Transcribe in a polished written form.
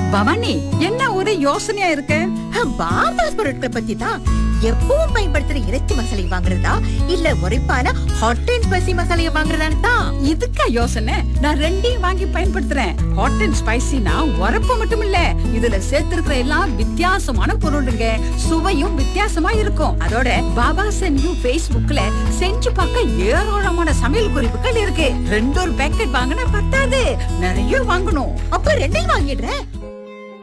பவானி, என்ன ஒரு யோசனையா இருக்க? பாபா பொருட்களை பத்தி தான். எப்பவும் பயன்படுத்துற இறைச்சி மசாலை வாங்குறதா இல்ல உரைப்பான ஹாட் அண்ட் ஸ்பைசி மசாலையை வாங்குறதான்னு தான். இதுக்கா யோசனை? நான் ரெண்டையும் வாங்கி பயன்படுத்துறேன். ஹாட் அண்ட் ஸ்பைசினா உரப்பு மட்டும் இல்ல, இதுல சேர்த்திருக்கிற எல்லாம் வித்தியாசமான பொருளுங்க. சுவையும் வித்தியாசமா இருக்கும். அதோட பாபா சென்யூ Facebookல செஞ்சு பார்க்க ஏராளமான சமையல் குறிப்புகள் இருக்கு. 2 பேக்கெட் வாங்கினா பத்தாது, நிறைய வாங்கணும். அப்ப ரெண்டையும் வாங்கிடுறேன்.